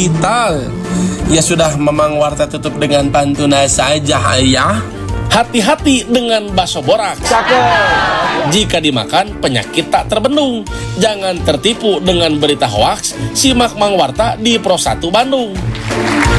digital. Ya sudah, Mamang Warta tutup dengan pantuna saja ya. Hati-hati dengan bakso borak. Jika dimakan, penyakit tak terbendung. Jangan tertipu dengan berita hoaks. Simak Mang Warta di Pro 1 Bandung.